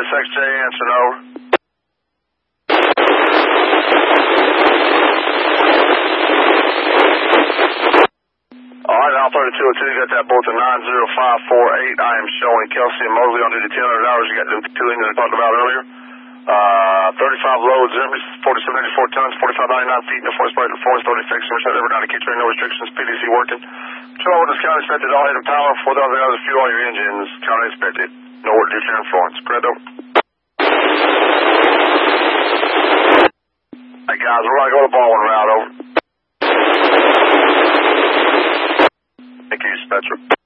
6XJ answering, over. Alright, Al 3202, you got that bulletin 90548. I am showing Kelsey and Mosley on duty 1000 hours. You got the 2 England I talked about earlier. 35 loads, 4784 tons, 4599 feet, no force plate, performance, 30 fixed, we're set every night to keep no restrictions, PDC working. Control with this county expected, all head and power, 4,000 hours of fuel on your engines, county expected. No work due to influence. Correct, over. Hey guys, we're going to go to Baldwin route, over. Thank you, Spectrum.